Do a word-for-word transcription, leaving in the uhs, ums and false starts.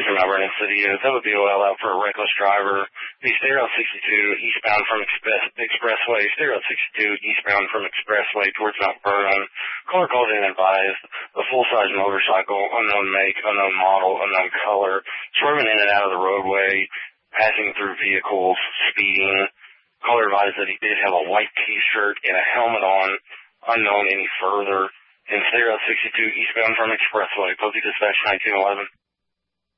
from Mount Vernon City is that would be O L out for a reckless driver. The Stereo sixty-two eastbound from Express, Expressway, Stereo sixty-two eastbound from Expressway towards Mount Vernon. Caller called in and advised a full-size motorcycle, unknown make, unknown model, unknown color, swerving in and out of the roadway, passing through vehicles, speeding. Caller advised that he did have a white T-shirt and a helmet on, unknown any further. In Stereo sixty-two eastbound from Expressway, Posey Dispatch nineteen eleven.